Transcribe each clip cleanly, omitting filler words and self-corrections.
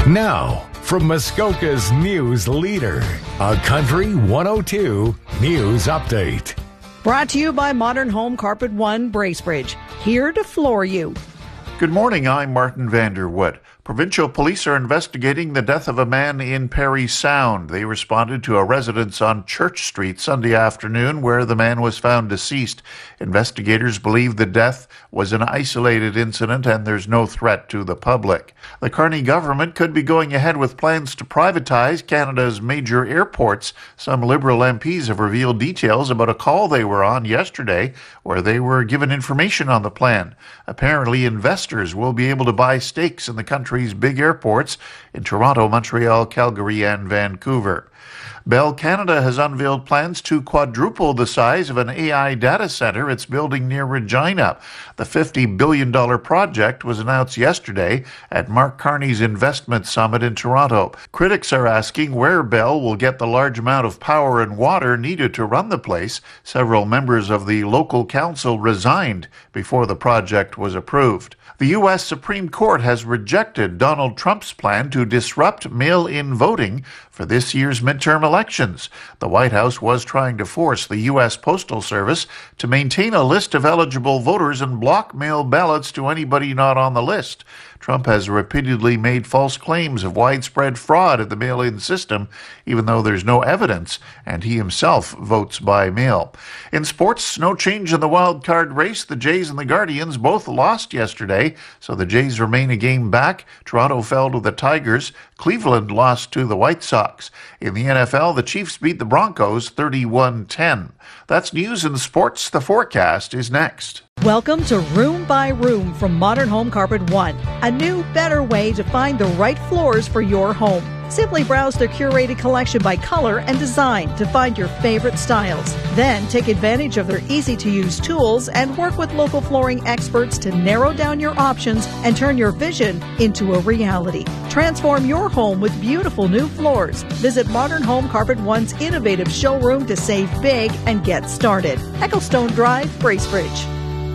Now, from Muskoka's news leader, a Country 102 News Update. Brought to you by Modern Home Carpet One Bracebridge, here to floor you. Good morning, I'm Martin Vanderwood. Provincial police are investigating the death of a man in Parry Sound. They responded to a residence on Church Street Sunday afternoon where the man was found deceased. Investigators believe the death was an isolated incident and there's no threat to the public. The Carney government could be going ahead with plans to privatize Canada's major airports. Some Liberal MPs have revealed details about a call they were on yesterday where they were given information on the plan. Apparently, investors will be able to buy stakes in the country's big airports in Toronto, Montreal, Calgary, and Vancouver. Bell Canada has unveiled plans to quadruple the size of an AI data center it's building near Regina. The $50 billion project was announced yesterday at Mark Carney's Investment Summit in Toronto. Critics are asking where Bell will get the large amount of power and water needed to run the place. Several members of the local council resigned before the project was approved. The U.S. Supreme Court has rejected Donald Trump's plan to disrupt mail-in voting for this year's midterm elections. The White House was trying to force the U.S. Postal Service to maintain a list of eligible voters and block mail ballots to anybody not on the list. Trump has repeatedly made false claims of widespread fraud at the mail-in system, even though there's no evidence, and he himself votes by mail. In sports, no change in the wild card race. The Jays and the Guardians both lost yesterday, so the Jays remain a game back. Toronto fell to the Tigers. Cleveland lost to the White Sox. In the NFL, the Chiefs beat the Broncos 31-10. That's news and sports. The forecast is next. Welcome to Room by Room from Modern Home Carpet One, a new, better way to find the right floors for your home. Simply browse their curated collection by color and design to find your favorite styles. Then take advantage of their easy-to-use tools and work with local flooring experts to narrow down your options and turn your vision into a reality. Transform your home with beautiful new floors. Visit Modern Home Carpet One's innovative showroom to save big and get started. Ecclestone Drive, Bracebridge.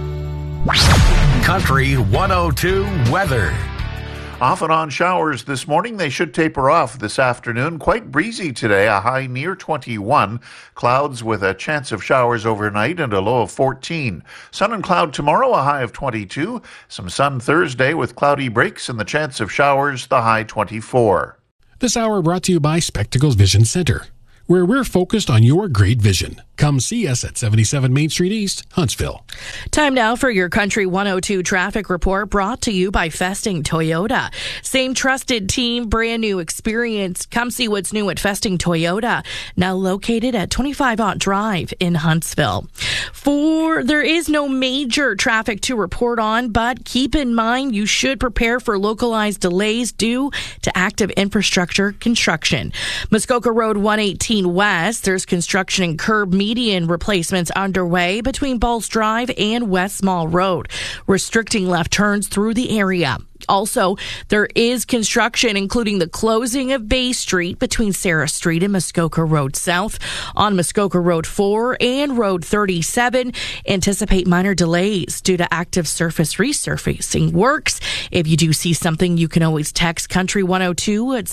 Country 102 weather. Off and on showers this morning. They should taper off this afternoon. Quite breezy today, a high near 21. Clouds with a chance of showers overnight and a low of 14. Sun and cloud tomorrow, a high of 22. Some sun Thursday with cloudy breaks and the chance of showers, the high 24. This hour brought to you by Spectacles Vision Center, where we're focused on your great vision. Come see us at 77 Main Street East, Huntsville. Time now for your Country 102 traffic report, brought to you by Festing Toyota. Same trusted team, brand new experience. Come see what's new at Festing Toyota, now located at 25 Ott Drive in Huntsville. There is no major traffic to report on, but keep in mind you should prepare for localized delays due to active infrastructure construction. Muskoka Road 118 West, there's construction and curb median replacements underway between Balls Drive and West Small Road, restricting left turns through the area. Also, there is construction, including the closing of Bay Street between Sarah Street and Muskoka Road South. On Muskoka Road 4 and Road 37, anticipate minor delays due to active surface resurfacing works. If you do see something, you can always text Country 102 at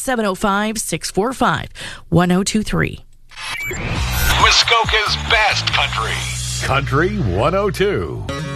705-645-1023. Muskoka's best country. Country 102.